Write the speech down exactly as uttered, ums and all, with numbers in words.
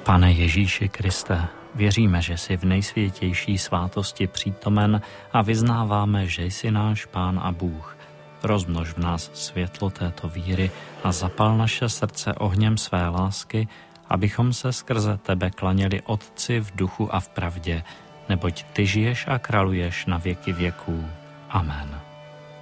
Pane Ježíši Kriste, věříme, že jsi v nejsvětější svátosti přítomen a vyznáváme, že jsi náš Pán a Bůh. Rozmnož v nás světlo této víry a zapal naše srdce ohněm své lásky, abychom se skrze tebe klaněli Otci v duchu a v pravdě, neboť ty žiješ a králuješ na věky věků. Amen.